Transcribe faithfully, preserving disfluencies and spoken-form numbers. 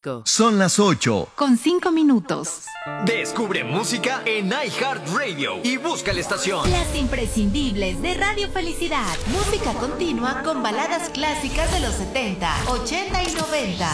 México. Son las ocho. Con cinco minutos. Descubre música en iHeartRadio y busca la estación. Las imprescindibles de Radio Felicidad. Música continua con baladas clásicas de los setenta, ochenta y noventa.